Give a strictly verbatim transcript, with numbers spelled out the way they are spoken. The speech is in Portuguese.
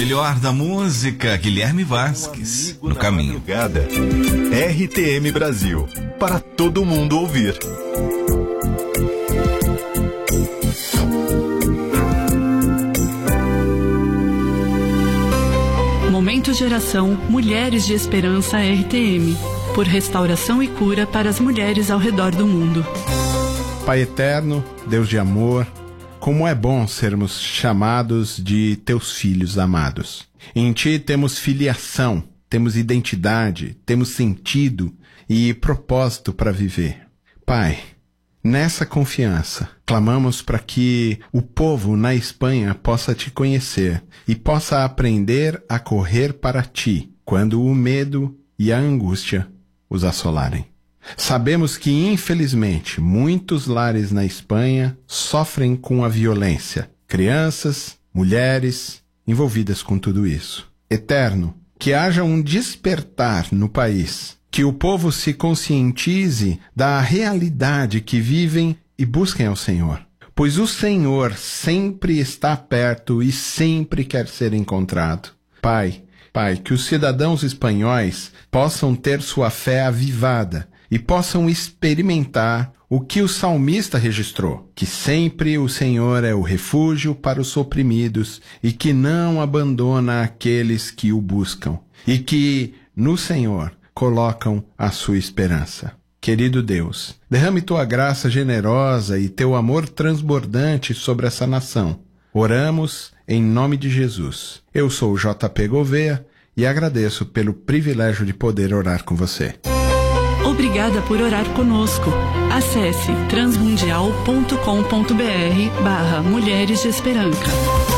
melhor da música, Guilherme Vasques, no caminho. R T M Brasil, para todo mundo ouvir. Momento Geração Mulheres de Esperança R T M, por restauração e cura para as mulheres ao redor do mundo. Pai eterno, Deus de amor, como é bom sermos chamados de teus filhos amados. Em ti temos filiação, temos identidade, temos sentido e propósito para viver. Pai, nessa confiança, clamamos para que o povo na Espanha possa te conhecer e possa aprender a correr para ti quando o medo e a angústia os assolarem. Sabemos que, infelizmente, muitos lares na Espanha sofrem com a violência. Crianças, mulheres, envolvidas com tudo isso. Eterno, que haja um despertar no país, que o povo se conscientize da realidade que vivem e busquem ao Senhor. Pois o Senhor sempre está perto e sempre quer ser encontrado. Pai, Pai, que os cidadãos espanhóis possam ter sua fé avivada e possam experimentar o que o salmista registrou, que sempre o Senhor é o refúgio para os oprimidos e que não abandona aqueles que o buscam, e que no Senhor colocam a sua esperança. Querido Deus, derrame tua graça generosa e teu amor transbordante sobre essa nação. Oramos em nome de Jesus. Eu sou o J P Gouveia e agradeço pelo privilégio de poder orar com você. Obrigada por orar conosco. Acesse transmundial ponto com ponto br barra Mulheres de Esperança.